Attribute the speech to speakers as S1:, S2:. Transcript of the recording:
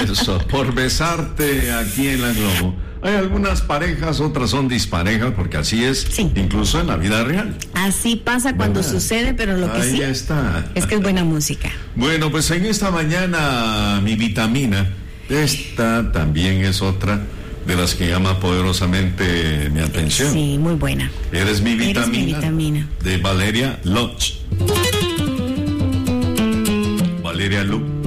S1: Eso, por besarte aquí en la Globo. Hay algunas parejas, otras son disparejas, porque así es,
S2: sí,
S1: incluso en la vida real.
S2: Así pasa cuando sucede, pero lo que
S1: ahí
S2: sí
S1: está.
S2: Es que es buena música.
S1: Bueno, pues en esta mañana mi vitamina, esta también es otra de las que llama poderosamente mi atención.
S2: Sí, muy buena.
S1: Eres mi vitamina.
S2: Eres mi vitamina.
S1: De Valeria Lodge. Valeria Lodge.